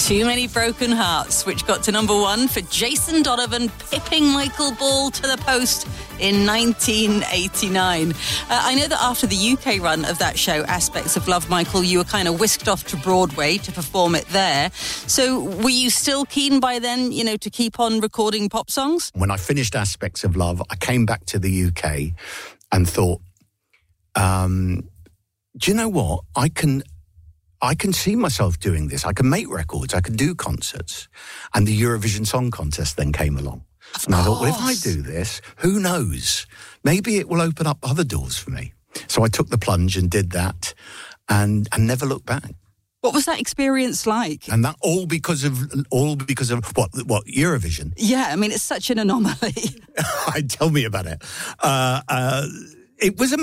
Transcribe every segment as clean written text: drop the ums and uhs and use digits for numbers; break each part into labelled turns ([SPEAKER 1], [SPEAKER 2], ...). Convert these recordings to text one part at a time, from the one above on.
[SPEAKER 1] Too Many Broken Hearts, which got to number 1 for Jason Donovan, pipping Michael Ball to the post in 1989. I know that after the UK run of that show, Aspects of Love, Michael, you were kind of whisked off to Broadway to perform it there. So were you still keen by then, to keep on recording pop songs?
[SPEAKER 2] When I finished Aspects of Love, I came back to the UK and thought, do you know what? I can see myself doing this. I can make records. I can do concerts. And the Eurovision Song Contest then came along. And I thought, well, if I do this, who knows? Maybe it will open up other doors for me. So I took the plunge and did that and never looked back.
[SPEAKER 1] What was that experience like?
[SPEAKER 2] And that all because of what Eurovision?
[SPEAKER 1] Yeah, I mean, it's such an anomaly.
[SPEAKER 2] Tell me about it. It was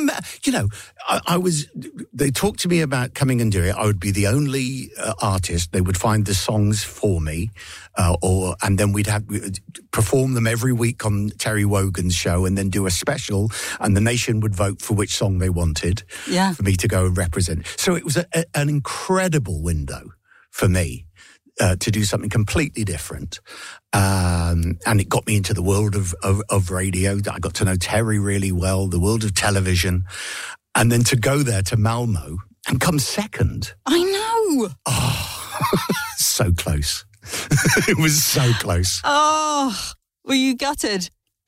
[SPEAKER 2] they talked to me about coming and doing it. I would be the only artist. They would find the songs for me, and then we'd perform them every week on Terry Wogan's show, and then do a special, and the nation would vote for which song they wanted for me to go and represent. So it was an incredible window for me to do something completely different. And it got me into the world of radio. I got to know Terry really well, the world of television. And then to go there to Malmo and come second.
[SPEAKER 1] I know.
[SPEAKER 2] Oh, so close. It was so close.
[SPEAKER 1] Oh, were you gutted?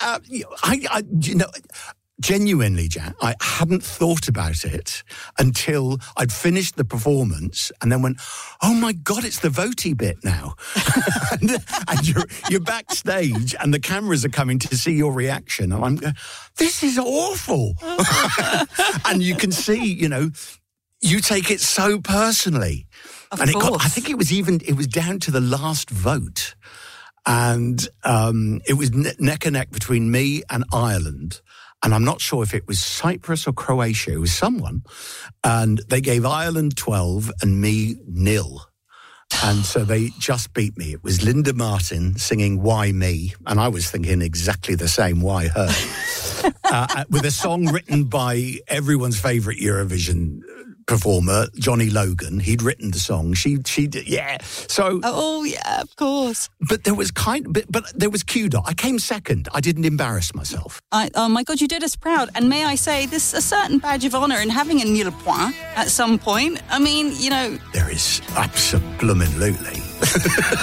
[SPEAKER 2] Genuinely, Jack, I hadn't thought about it until I'd finished the performance and then went, oh my God, it's the votey bit now. and you're backstage and the cameras are coming to see your reaction. And I'm going, this is awful. And you can see, you take it so personally.
[SPEAKER 1] Of
[SPEAKER 2] and
[SPEAKER 1] course.
[SPEAKER 2] I think it was down to the last vote. And it was neck and neck between me and Ireland. And I'm not sure if it was Cyprus or Croatia. It was someone. And they gave Ireland 12 and me 0. And so they just beat me. It was Linda Martin singing Why Me? And I was thinking exactly the same, why her? With a song written by everyone's favourite Eurovision performer, Johnny Logan. He'd written the song. She did, yeah. So.
[SPEAKER 1] Oh yeah, of course.
[SPEAKER 2] But there was Q Dot. I came second. I didn't embarrass myself.
[SPEAKER 1] Oh my God, you did us proud. And may I say, there's a certain badge of honour in having a nil point at some point. I mean,
[SPEAKER 2] There is absolutely.